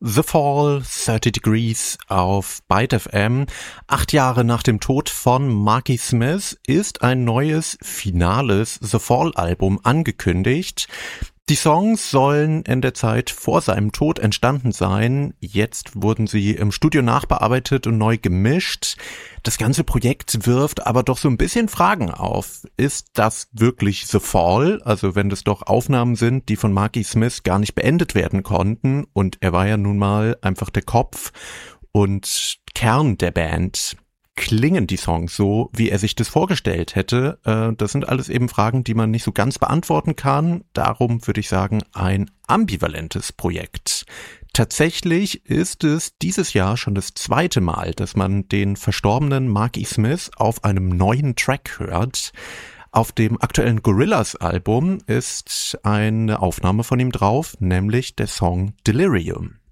The Fall, 30 Degrees auf Byte FM. 8 Jahre nach dem Tod von Marky Smith ist ein neues, finales The Fall-Album angekündigt. Die Songs sollen in der Zeit vor seinem Tod entstanden sein. Jetzt wurden sie im Studio nachbearbeitet und neu gemischt. Das ganze Projekt wirft aber doch so ein bisschen Fragen auf. Ist das wirklich The Fall? Also wenn das doch Aufnahmen sind, die von Marky Smith gar nicht beendet werden konnten. Und er war ja nun mal einfach der Kopf und Kern der Band. Klingen die Songs so, wie er sich das vorgestellt hätte? Das sind alles eben Fragen, die man nicht so ganz beantworten kann. Darum würde ich sagen, ein ambivalentes Projekt. Tatsächlich ist es dieses Jahr schon das zweite Mal, dass man den verstorbenen Marky Smith auf einem neuen Track hört. Auf dem aktuellen Gorillaz-Album ist eine Aufnahme von ihm drauf, nämlich der Song Delirium.